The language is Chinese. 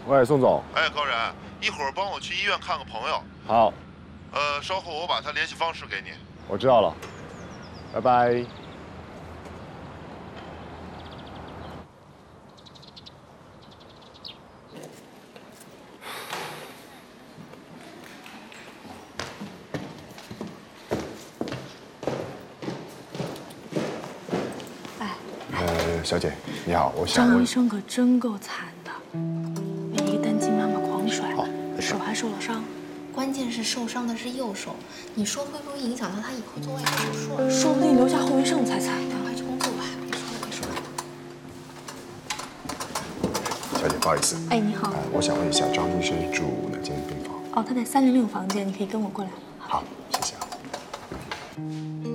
喂，宋总。 哎，高然，一会儿帮我去医院看个朋友。 好。 稍后我把他联系方式给你。 我知道了，拜拜。小姐，你好，我想问， 张医生可真够惨的，被一个单亲妈妈狂甩，手还受了伤。 关键是受伤的是右手，你说会不会影响到他以后做外科手术啊？ 说不定留下后遗症才惨呢。 赶快去工作吧，别说了。 小姐，不好意思。 哎，你好。 我想问一下，张医生住哪间病房？ 哦，他在306房间，你可以跟我过来。 好，谢谢啊。